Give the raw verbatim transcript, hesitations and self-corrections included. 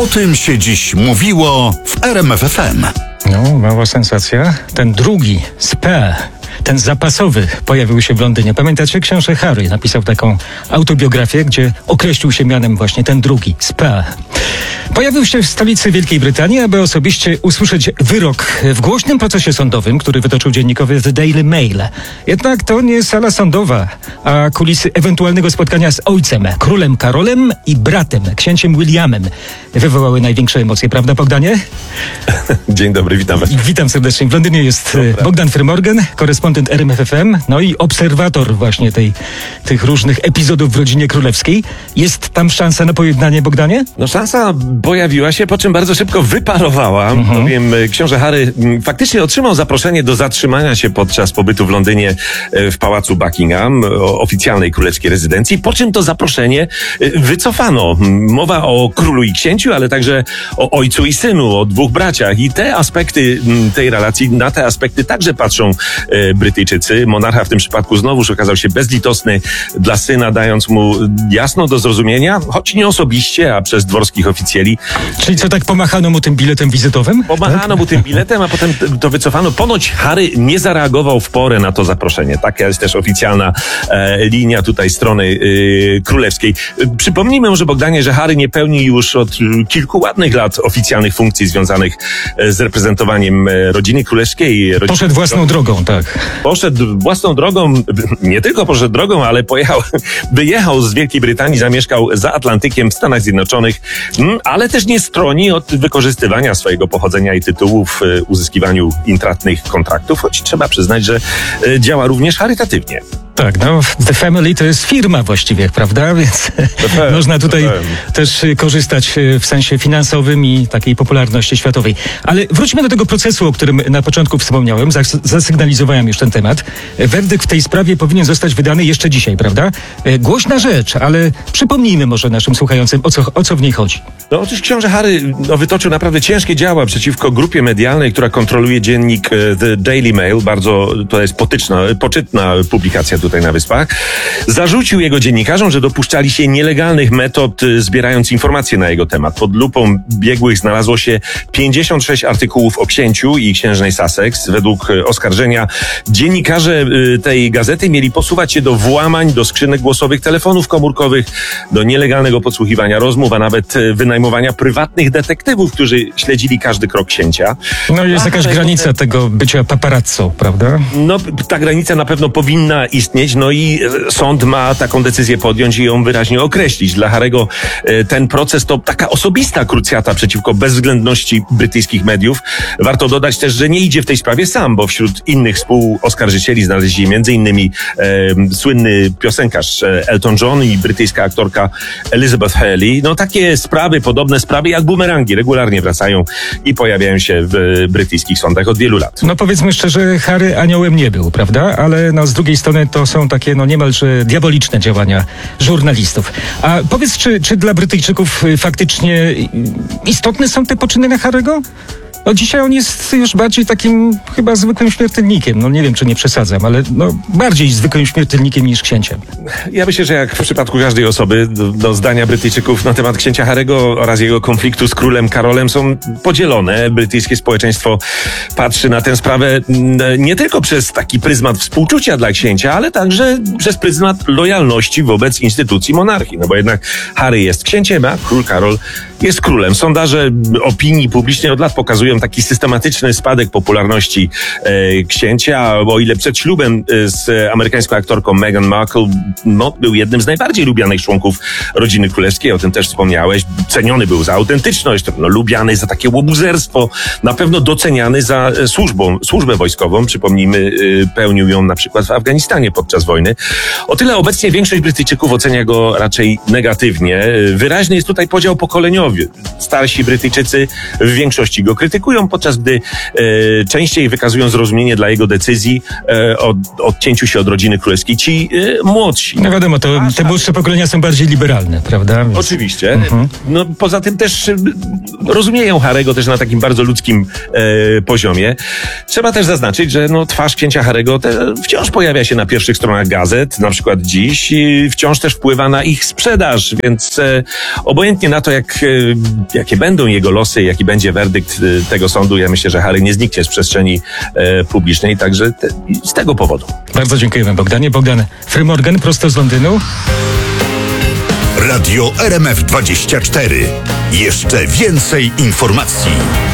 O tym się dziś mówiło w R M F F M. No, mała sensacja. Ten drugi, Spare, ten zapasowy, pojawił się w Londynie. Pamiętacie? Książę Harry napisał taką autobiografię, gdzie określił się mianem właśnie ten drugi, Spare. Pojawił się w stolicy Wielkiej Brytanii, aby osobiście usłyszeć wyrok w głośnym procesie sądowym, który wytoczył dziennikowy The Daily Mail. Jednak to nie sala sądowa, a kulisy ewentualnego spotkania z ojcem, królem Karolem i bratem, księciem Williamem, wywołały największe emocje, prawda, Bogdanie? Dzień dobry, witam was. Witam serdecznie. W Londynie jest Dobra. Bogdan Frymorgan, korespondent R M F F M, no i obserwator właśnie tej, tych różnych epizodów w rodzinie królewskiej. Jest tam szansa na pojednanie, Bogdanie? No szansa pojawiła się, po czym bardzo szybko wyparowała, mhm. bowiem książę Harry faktycznie otrzymał zaproszenie do zatrzymania się podczas pobytu w Londynie w pałacu Buckingham, oficjalnej królewskiej rezydencji, po czym to zaproszenie wycofano. Mowa o królu i księciu, ale także o ojcu i synu, o dwóch braciach i te aspekty tej relacji, na te aspekty także patrzą Brytyjczycy. Monarcha w tym przypadku znowuż okazał się bezlitosny dla syna, dając mu jasno do zrozumienia, choć nie osobiście, a przez dworskich oficjeli. Czyli co, tak pomachano mu tym biletem wizytowym? Pomachano tak? mu tym biletem, a potem to wycofano. Ponoć Harry nie zareagował w porę na to zaproszenie. Taka jest też oficjalna e, linia tutaj strony e, królewskiej. E, przypomnijmy może, Bogdanie, że Harry nie pełni już od kilku ładnych lat oficjalnych funkcji związanych e, z reprezentowaniem e, rodziny królewskiej. Rodziny poszedł własną drogą, tak. Poszedł własną drogą, nie tylko poszedł drogą, ale pojechał, wyjechał z Wielkiej Brytanii, zamieszkał za Atlantykiem w Stanach Zjednoczonych, ale też nie stroni od wykorzystywania swojego pochodzenia i tytułów w uzyskiwaniu intratnych kontraktów, choć trzeba przyznać, że działa również charytatywnie. Tak, no The Family to jest firma właściwie, prawda? Więc fame, można tutaj też korzystać w sensie finansowym i takiej popularności światowej. Ale wróćmy do tego procesu, o którym na początku wspomniałem. Zas- zasygnalizowałem już ten temat. Werdykt w tej sprawie powinien zostać wydany jeszcze dzisiaj, prawda? Głośna rzecz, ale przypomnijmy może naszym słuchającym, o co, o co w niej chodzi. No otóż książę Harry no, wytoczył naprawdę ciężkie działa przeciwko grupie medialnej, która kontroluje dziennik The Daily Mail. Bardzo to jest potyczna, poczytna publikacja tutaj na Wyspach. Zarzucił jego dziennikarzom, że dopuszczali się nielegalnych metod, zbierając informacje na jego temat. Pod lupą biegłych znalazło się pięćdziesiąt sześć artykułów o księciu i księżnej Sussex. Według oskarżenia dziennikarze tej gazety mieli posuwać się do włamań, do skrzynek głosowych, telefonów komórkowych, do nielegalnego podsłuchiwania rozmów, a nawet wynajmowania prywatnych detektywów, którzy śledzili każdy krok księcia. No jest jakaś granica tego bycia paparazzo, prawda? No ta granica na pewno powinna istnieć, no i sąd ma taką decyzję podjąć i ją wyraźnie określić. Dla Harry'ego ten proces to taka osobista krucjata przeciwko bezwzględności brytyjskich mediów. Warto dodać też, że nie idzie w tej sprawie sam, bo wśród innych współoskarżycieli znaleźli między innymi e, słynny piosenkarz Elton John i brytyjska aktorka Elizabeth Hurley. No takie sprawy, podobne sprawy jak bumerangi regularnie wracają i pojawiają się w brytyjskich sądach od wielu lat. No powiedzmy szczerze, Harry aniołem nie był, prawda? Ale no z drugiej strony to są takie no niemalże diaboliczne działania żurnalistów. A powiedz, czy, czy dla Brytyjczyków faktycznie istotne są te poczyny Harry'ego? No dzisiaj on jest już bardziej takim chyba zwykłym śmiertelnikiem. No nie wiem, czy nie przesadzam, ale no bardziej zwykłym śmiertelnikiem niż księciem. Ja myślę, że jak w przypadku każdej osoby, do zdania Brytyjczyków na temat księcia Harry'ego oraz jego konfliktu z królem Karolem są podzielone. Brytyjskie społeczeństwo patrzy na tę sprawę nie tylko przez taki pryzmat współczucia dla księcia, ale także przez pryzmat lojalności wobec instytucji monarchii. No bo jednak Harry jest księciem, a król Karol jest królem. Sondaże opinii publicznej od lat pokazują taki systematyczny spadek popularności e, księcia, o ile przed ślubem z amerykańską aktorką Meghan Markle no, był jednym z najbardziej lubianych członków rodziny królewskiej, o tym też wspomniałeś. Ceniony był za autentyczność, no, lubiany za takie łobuzerstwo, na pewno doceniany za służbą, służbę wojskową. Przypomnijmy, pełnił ją na przykład w Afganistanie podczas wojny. O tyle obecnie większość Brytyjczyków ocenia go raczej negatywnie. Wyraźny jest tutaj podział pokoleniowy. Starsi Brytyjczycy w większości go krytykują, podczas gdy e, częściej wykazują zrozumienie dla jego decyzji e, o odcięciu się od rodziny królewskiej ci e, młodsi. No wiadomo, to te młodsze pokolenia są bardziej liberalne, prawda? Więc... Oczywiście. Mhm. No poza tym też e, rozumieją Harry'ego też na takim bardzo ludzkim e, poziomie. Trzeba też zaznaczyć, że no, twarz księcia Harry'ego te, wciąż pojawia się na pierwszych stronach gazet, na przykład dziś, i wciąż też wpływa na ich sprzedaż, więc e, obojętnie na to, jak jakie będą jego losy, jaki będzie werdykt y, tego sądu, ja myślę, że Harry nie zniknie z przestrzeni e, publicznej, także te, z tego powodu. Bardzo dziękujemy, Bogdanie. Bogdan Frymorgan, prosto z Londynu. Radio R M F dwadzieścia cztery. Jeszcze więcej informacji.